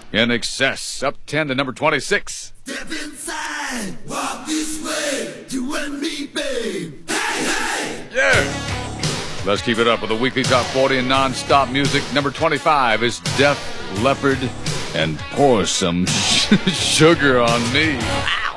In Excess, up 10 to number 26. Step inside, walk this way, you and me, babe. Hey, hey! Yeah! Let's keep it up with the weekly top 40 and non-stop music. Number 25 is Def Leppard and Pour Some Sugar on Me. Ow!